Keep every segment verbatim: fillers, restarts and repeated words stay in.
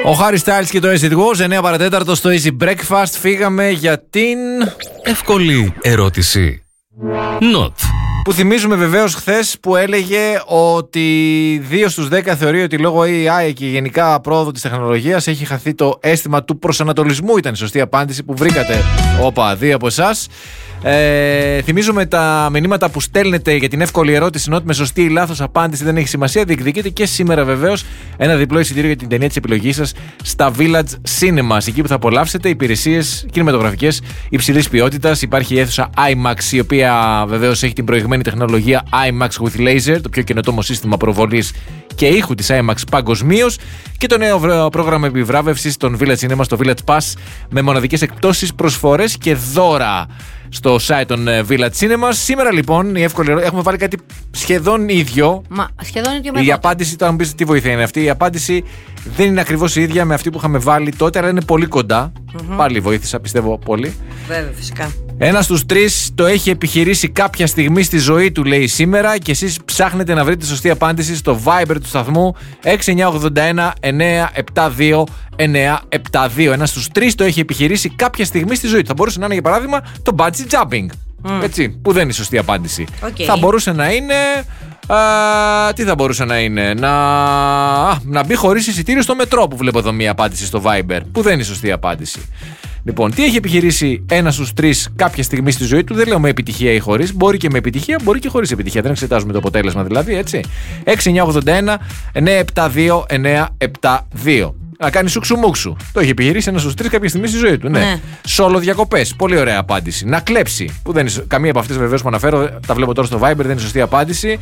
Ο Χάρι Στάιλς και το Acid Wars, εννέα παρατέταρτο στο Easy Breakfast. Φύγαμε για την εύκολη ερώτηση. Not. Που θυμίζουμε βεβαίως χθες που έλεγε ότι δύο στους δέκα θεωρεί ότι λόγω έι άι και γενικά πρόοδο της τεχνολογίας έχει χαθεί το αίσθημα του προσανατολισμού. Ήταν η σωστή απάντηση που βρήκατε. Όπα, δύο από εσάς. Ε, θυμίζουμε τα μηνύματα που στέλνετε για την εύκολη ερώτηση, ενώ με σωστή ή λάθος απάντηση δεν έχει σημασία. Διεκδικείτε και σήμερα βεβαίως ένα διπλό εισιτήριο για την ταινία της επιλογής σας στα Village Cinemas. Εκεί που θα απολαύσετε υπηρεσίες κινηματογραφικές υψηλής ποιότητας. Υπάρχει η αίθουσα IMAX, η οποία βεβαίως έχει την προηγμένη τεχνολογία IMAX with Laser, το πιο καινοτόμο σύστημα προβολής και ήχου της IMAX παγκοσμίως, και το νέο πρόγραμμα επιβράβευσης των Village Cinemas, το Village Pass, με μοναδικές εκπτώσεις, προσφορές και δώρα στο site των Village Cinemas. Σήμερα λοιπόν η εύκολη ερώτηση, έχουμε βάλει κάτι σχεδόν ίδιο. Μα σχεδόν ίδιο με Η πότε. απάντηση, τώρα μου πείτε τι βοήθεια είναι αυτή, η απάντηση δεν είναι ακριβώς η ίδια με αυτή που είχαμε βάλει τότε, αλλά είναι πολύ κοντά. Mm-hmm. Πάλι βοήθησα, πιστεύω πολύ. Βέβαια, φυσικά. Ένας στους τρεις το έχει επιχειρήσει κάποια στιγμή στη ζωή του, λέει σήμερα, και εσείς ψάχνετε να βρείτε σωστή απάντηση στο Viber του σταθμού έξι εννιά ογδόντα ένα εννιά επτά δύο εννιά επτά δύο. Ένας στους τρεις το έχει επιχειρήσει κάποια στιγμή στη ζωή του. Θα μπορούσε να είναι, για παράδειγμα, το bungee jumping. Mm. Έτσι, που δεν είναι η σωστή απάντηση. Okay. Θα μπορούσε να είναι. Α, τι θα μπορούσε να είναι, να, α, να μπει χωρίς εισιτήριο στο μετρό, που βλέπω εδώ μία απάντηση στο Viber, που δεν είναι η σωστή απάντηση. Λοιπόν, τι έχει επιχειρήσει ένας στους τρεις κάποια στιγμή στη ζωή του, δεν λέω με επιτυχία ή χωρίς, μπορεί και με επιτυχία, μπορεί και χωρίς επιτυχία, δεν εξετάζουμε το αποτέλεσμα δηλαδή, έτσι. έξι εννιά ογδόντα ένα εννιά επτά δύο εννιά επτά δύο. Να κάνει σουξουμούξου. Το έχει επιχειρήσει ένας στους τρεις κάποια στιγμή στη ζωή του. Ναι. Ναι. Σόλο διακοπές. Πολύ ωραία απάντηση. Να κλέψει. Που δεν είναι, καμία από αυτές βεβαίως που αναφέρω, τα βλέπω τώρα στο Viber, δεν είναι σωστή απάντηση.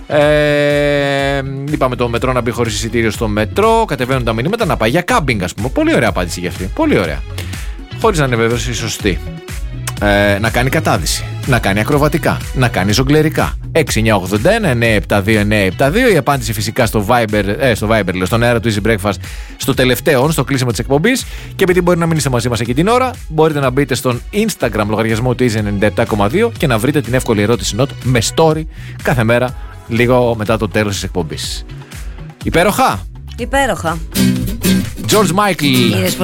Ε, είπαμε το μετρό να μπει χωρίς εισιτήριο στο μετρό. Κατεβαίνουν τα μηνύματα. Να πάει για κάμπινγκ, ας πούμε. Πολύ ωραία απάντηση για αυτή. Πολύ ωραία. Χωρίς να είναι βεβαίως η σωστή. Ε, να κάνει κατάδυση. Να κάνει ακροβατικά. Να κάνει ζογκλερικά. έξι εννιά ογδόντα ένα εννιά επτά δύο εννιά επτά δύο. Η απάντηση φυσικά στο Viber, ε, στο Viber, λέω, στον αέρα του Easy Breakfast, στο τελευταίο, στο κλείσιμο της εκπομπής. Και επειδή μπορεί να μείνετε μαζί μας εκεί την ώρα, μπορείτε να μπείτε στον Instagram λογαριασμό του Easy ενενήντα επτά κόμμα δύο και να βρείτε την εύκολη ερώτηση Not με story κάθε μέρα, λίγο μετά το τέλος της εκπομπής. Υπέροχα! Υπέροχα. George Michael.